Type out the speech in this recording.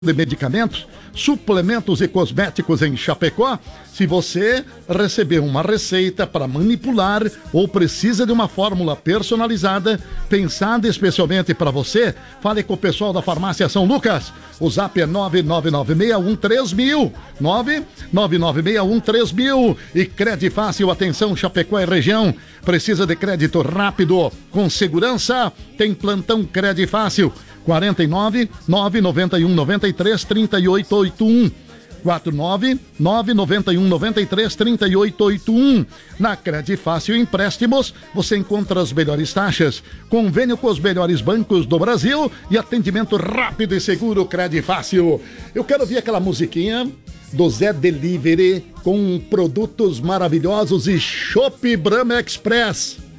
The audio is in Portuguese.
de medicamentos, suplementos e cosméticos em Chapecó. Se você receber uma receita para manipular ou precisa de uma fórmula personalizada, pensada especialmente para você, fale com o pessoal da Farmácia São Lucas. O zap é 999613000, 999613000. E crédito fácil, atenção Chapecó e região, precisa de crédito rápido, com segurança, tem plantão crédito fácil. 49 991 93 3881. 49 991 93 3881. Na Credifácil Empréstimos você encontra as melhores taxas, convênio com os melhores bancos do Brasil e atendimento rápido e seguro. Credifácil. Eu quero ouvir aquela musiquinha do Zé Delivery com produtos maravilhosos e Chopp Brahma Express.